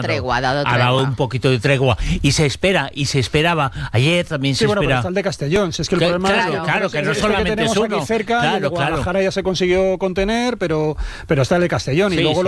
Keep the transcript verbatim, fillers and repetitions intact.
dado tregua, ha dado tregua. Ha dado un poquito de tregua. Y se espera, y se esperaba. Ayer también se sí, bueno, espera. pero está el de Castellón. Si es que el claro, problema claro, es, claro, es, que no es solamente que tenemos es uno. aquí cerca, Claro, el de Guadalajara claro. ya se consiguió contener, pero, pero está el de Castellón. Sí, y luego sí.